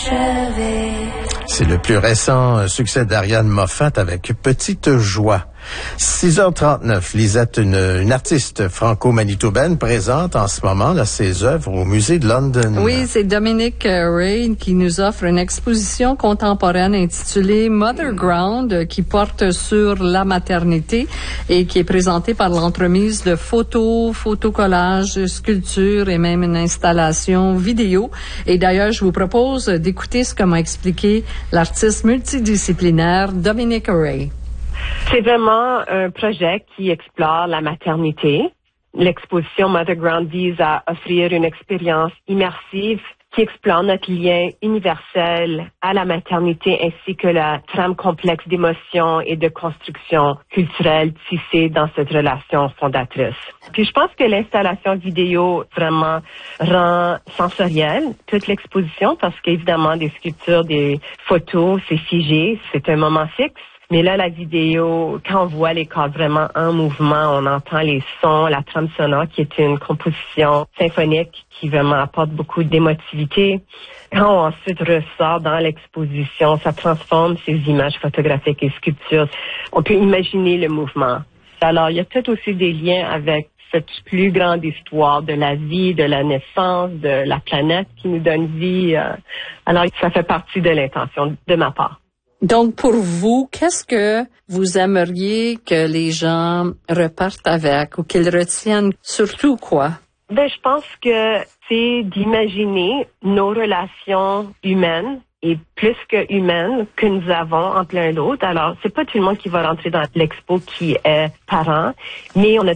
inachevé. C'est le plus récent succès d'Ariane Moffat avec Petite Joie. 6h39, Lisette, une artiste franco-manitobaine présente en ce moment là, ses œuvres au musée de London. Oui, c'est Dominic Ray qui nous offre une exposition contemporaine intitulée Mother Ground qui porte sur la maternité et qui est présentée par l'entremise de photos, photocollages, sculptures et même une installation vidéo. Et d'ailleurs, je vous propose d'écouter ce que m'a expliqué l'artiste multidisciplinaire Dominic Ray. C'est vraiment un projet qui explore la maternité. L'exposition Mother Ground vise à offrir une expérience immersive qui explore notre lien universel à la maternité ainsi que la trame complexe d'émotions et de construction culturelle tissée dans cette relation fondatrice. Puis je pense que l'installation vidéo vraiment rend sensorielle toute l'exposition parce qu'évidemment des sculptures, des photos, c'est figé, c'est un moment fixe. Mais là, la vidéo, quand on voit les corps vraiment en mouvement, on entend les sons, la trame sonore qui est une composition symphonique qui vraiment apporte beaucoup d'émotivité. Quand on ensuite ressort dans l'exposition, ça transforme ces images photographiques et sculptures. On peut imaginer le mouvement. Alors, il y a peut-être aussi des liens avec cette plus grande histoire de la vie, de la naissance, de la planète qui nous donne vie. Alors, ça fait partie de l'intention de ma part. Donc, pour vous, qu'est-ce que vous aimeriez que les gens repartent avec ou qu'ils retiennent? Surtout quoi? Je pense que c'est d'imaginer nos relations humaines et plus que humaines que nous avons entre l'un et l'autre. Alors, c'est pas tout le monde qui va rentrer dans l'expo qui est parent, mais on a